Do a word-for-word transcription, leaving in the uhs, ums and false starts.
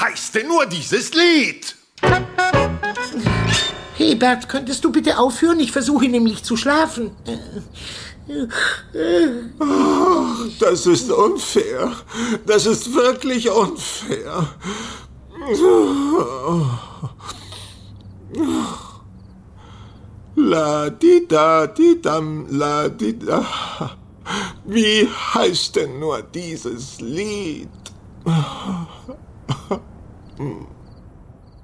heißt denn nur dieses Lied? Hebert, könntest du bitte aufhören? Ich versuche nämlich zu schlafen. Das ist unfair. Das ist wirklich unfair. La di da di dam la di da. Wie heißt denn nur dieses Lied?